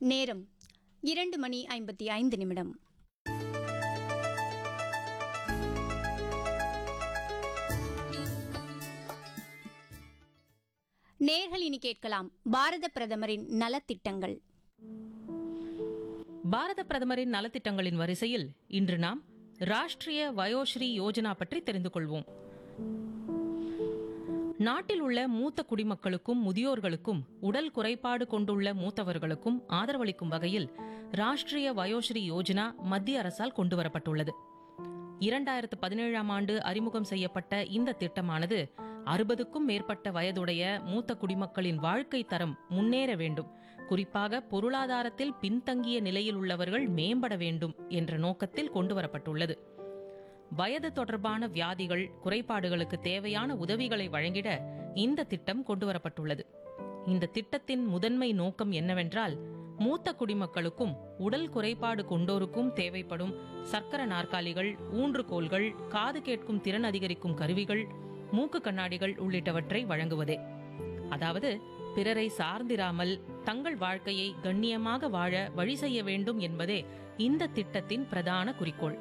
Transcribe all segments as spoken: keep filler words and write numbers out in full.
நேரம் இரண்டு மணி ஐம்பத்தி ஐந்து நிமிடம். நேர்கள் இனி கேட்கலாம் பாரத பிரதமரின் நலத்திட்டங்கள். பாரத பிரதமரின் நலத்திட்டங்களின் வரிசையில் இன்று நாம் ராஷ்டிரிய வயோஸ்ரீ யோஜனா பற்றி தெரிந்து கொள்வோம். நாட்டில் உள்ள மூத்த குடிமக்களுக்கும் முதியோர்களுக்கும் உடல் குறைபாடு கொண்டுள்ள மூத்தவர்களுக்கும் ஆதரவளிக்கும் வகையில் ராஷ்டிரிய வயோஸ்ரீ யோஜனா மத்திய அரசால் கொண்டுவரப்பட்டுள்ளது. இரண்டாயிரத்து பதினேழாம் ஆண்டு அறிமுகம் செய்யப்பட்ட இந்த திட்டமானது அறுபதுக்கும் மேற்பட்ட வயதுடைய மூத்த குடிமக்களின் வாழ்க்கை தரம் முன்னேற வேண்டும், குறிப்பாக பொருளாதாரத்தில் பின்தங்கிய நிலையில் உள்ளவர்கள் மேம்பட வேண்டும் என்ற நோக்கத்தில் கொண்டுவரப்பட்டுள்ளது. வயது தொடர்பான வியாதிகள், குறைபாடுகளுக்கு தேவையான உதவிகளை வழங்கிட இந்த திட்டம் கொண்டுவரப்பட்டுள்ளது. இந்த திட்டத்தின் முதன்மை நோக்கம் என்னவென்றால், மூத்த குடிமக்களுக்கும் உடல் குறைபாடு கொண்டோருக்கும் தேவைப்படும் சக்கர நாற்காலிகள், ஊன்றுகோல்கள், காது கேட்கும் திறன் அதிகரிக்கும் கருவிகள், மூக்கு கண்ணாடிகள் உள்ளிட்டவற்றை வழங்குவதே. அதாவது பிறரை சார்ந்திராமல் தங்கள் வாழ்க்கையை கண்ணியமாக வாழ வழி செய்ய வேண்டும் என்பதே இந்த திட்டத்தின் பிரதான குறிக்கோள்.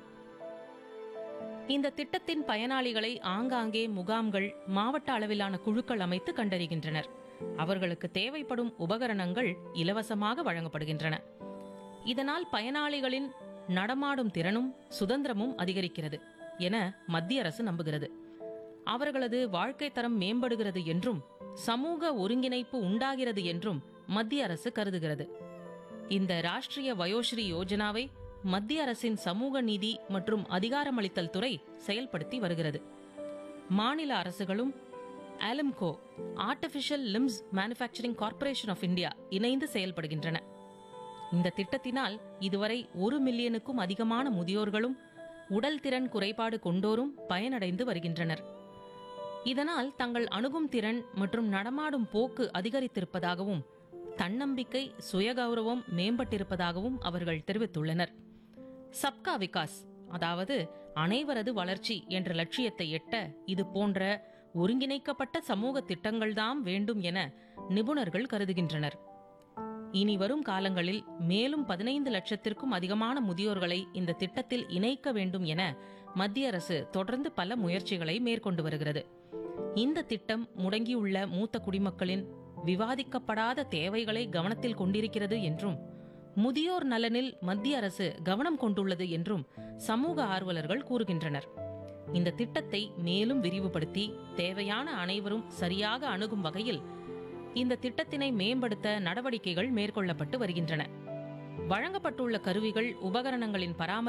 இந்த திட்டத்தின் பயனாளிகளை ஆங்காங்கே முகாம்கள், மாவட்ட அளவிலான குழுக்கள் அமைத்து கண்டறிகின்றனர். அவர்களுக்கு தேவைப்படும் உபகரணங்கள் இலவசமாக வழங்கப்படுகின்றன. இதனால் பயனாளிகளின் நடமாடும் திறனும் சுதந்திரமும் அதிகரிக்கிறது என மத்திய அரசு நம்புகிறது. அவர்களது வாழ்க்கை தரம் மேம்படுகிறது என்றும் சமூக ஒருங்கிணைப்பு உண்டாகிறது என்றும் மத்திய அரசு கருதுகிறது. இந்த ராஷ்டிரிய வயோஸ்ரீ யோஜனாவை மத்திய அரசின் சமூக நீதி மற்றும் அதிகாரமளித்தல் துறை செயல்படுத்தி வருகிறது. மாநில அரசுகளும் ஆலம்கோ, artificial limbs manufacturing corporation of India இணைந்து செயல்படுகின்றன. இந்த திட்டத்தினால் இதுவரை ஒரு மில்லியனுக்கும் அதிகமான முதியோர்களும் உடல் திறன் குறைபாடு கொண்டோரும் பயனடைந்து வருகின்றனர். இதனால் தங்கள் அணுகும் திறன் மற்றும் நடமாடும் போக்கு அதிகரித்திருப்பதாகவும் தன்னம்பிக்கை, சுயகௌரவம் மேம்பட்டிருப்பதாகவும் அவர்கள் தெரிவித்துள்ளனர். சப்கா விகாஸ், அதாவது அனைவரது வளர்ச்சி என்ற லட்சியத்தை எட்ட இது போன்ற ஒருங்கிணைக்கப்பட்ட சமூக திட்டங்கள்தான் வேண்டும் என நிபுணர்கள் கருதுகின்றனர். இனி வரும் காலங்களில் மேலும் பதினைந்து லட்சத்திற்கும் அதிகமான முதியோர்களை இந்த திட்டத்தில் இணைக்க வேண்டும் என மத்திய அரசு தொடர்ந்து பல முயற்சிகளை மேற்கொண்டு வருகிறது. இந்த திட்டம் முடங்கியுள்ள மூத்த குடிமக்களின் விவாதிக்கப்படாத தேவைகளை கவனத்தில் கொண்டிருக்கிறது என்றும், முதியோர் நலனில் மத்திய அரசு கவனம் கொண்டுள்ளது என்றும் சமூக ஆர்வலர்கள் கூறுகின்றனர். இந்த திட்டத்தை மேலும் விரிவுபடுத்தி தேவையான அனைவரும் சரியாக அணுகும் வகையில் இந்த திட்டத்தினை மேம்படுத்த நடவடிக்கைகள் மேற்கொள்ளப்பட்டு வருகின்றன. வழங்கப்பட்டுள்ள கருவிகள், உபகரணங்களின் பராமரிப்பு